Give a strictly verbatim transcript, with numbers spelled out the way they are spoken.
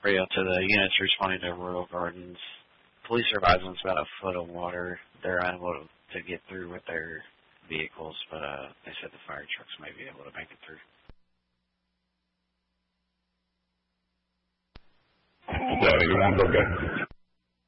radio to the units responding to Royal Gardens. Police are advising it's about a foot of water. They're unable to get through with their vehicles, but uh, they said the fire trucks may be able to make it through. Yeah, everyone's okay.